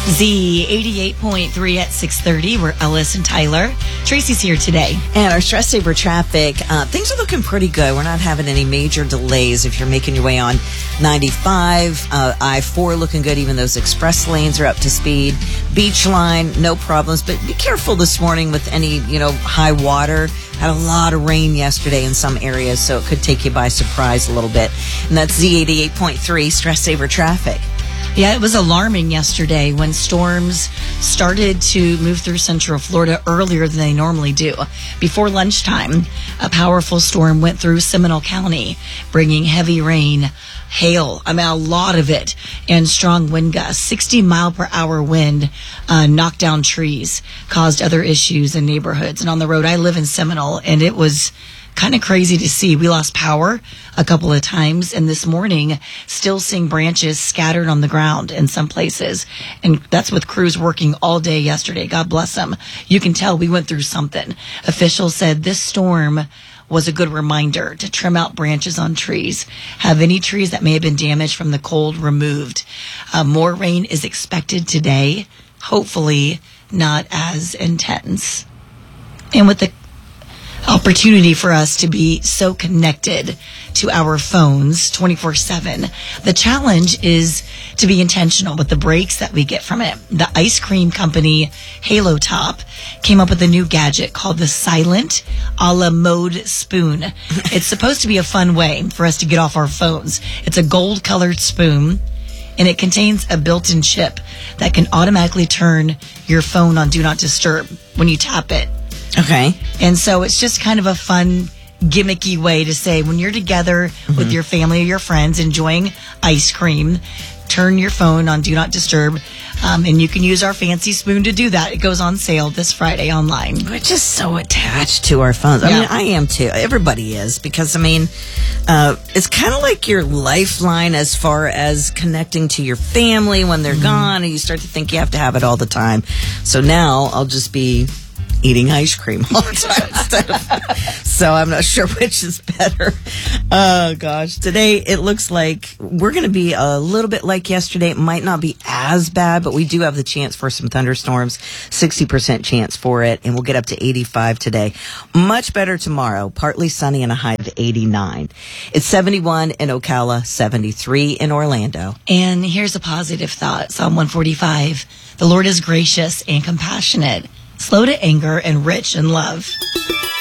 Z88.3 at 6:30. We're Ellis and Tyler. Tracy's here today. And our stress saver traffic, things are looking pretty good. We're not having any major delays if you're making your way on 95. I-4 looking good. Even those express lanes are up to speed. Beach line, no problems. But be careful this morning with any, high water. Had a lot of rain yesterday in some areas, so it could take you by surprise a little bit. And that's Z88.3 stress saver traffic. Yeah, it was alarming yesterday when storms started to move through Central Florida earlier than they normally do. Before lunchtime, a powerful storm went through Seminole County, bringing heavy rain, hail, a lot of it, and strong wind gusts. 60-mile-per-hour wind knocked down trees, caused other issues in neighborhoods. And on the road, I live in Seminole, and it was kind of crazy to see. We lost power a couple of times, and this morning still seeing branches scattered on the ground in some places. And that's with crews working all day yesterday. God bless them. You can tell we went through something. Officials said this storm was a good reminder to trim out branches on trees, have any trees that may have been damaged from the cold removed. More rain is expected today, hopefully not as intense. And with the opportunity for us to be so connected to our phones 24/7. The challenge is to be intentional with the breaks that we get from it. The ice cream company Halo Top came up with a new gadget called the Silent a la Mode Spoon. It's supposed to be a fun way for us to get off our phones. It's a gold-colored spoon, and it contains a built-in chip that can automatically turn your phone on Do Not Disturb when you tap it. Okay. And so it's just kind of a fun, gimmicky way to say when you're together with your family or your friends enjoying ice cream, turn your phone on Do Not Disturb, and you can use our fancy spoon to do that. It goes on sale this Friday online. We're just so attached to our phones. Yeah. I am too. Everybody is, because, it's kind of like your lifeline as far as connecting to your family when they're gone, and you start to think you have to have it all the time. So now I'll just be eating ice cream all the time instead of, so I'm not sure which is better. Oh gosh. Today it looks like we're going to be a little bit like yesterday. It might not be as bad, but we do have the chance for some thunderstorms, 60% chance for it, and we'll get up to 85 today. Much better tomorrow, partly sunny and a high of 89. It's 71 in Ocala, 73 in Orlando. And here's a positive thought. Psalm 145. The Lord is gracious and compassionate, slow to anger and rich in love.